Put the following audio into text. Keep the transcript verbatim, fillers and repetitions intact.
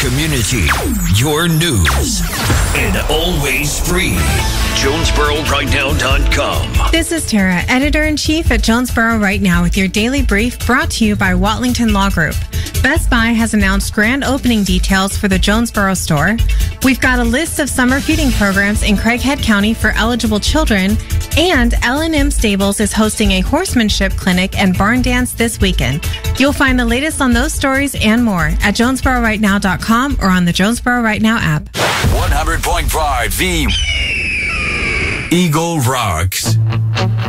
community, your news, and always free. Jonesboro Right Now dot com. This is Tara, Editor-in-Chief at Jonesboro Right Now with your daily brief brought to you by Watlington Law Group. Best Buy has announced grand opening details for the Jonesboro store. We've got a list of summer feeding programs in Craighead County for eligible children, and L and M Stables is hosting a horsemanship clinic and barn dance this weekend. You'll find the latest on those stories and more at Jonesboro Right Now dot com or on the Jonesboro Right Now app. one hundred point five The Eagle Rocks.